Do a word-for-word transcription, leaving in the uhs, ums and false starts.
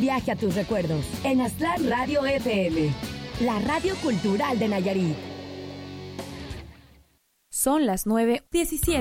Viaje a tus recuerdos en Aztlán Radio F M, la radio cultural de Nayarit. Son las nueve diecisiete.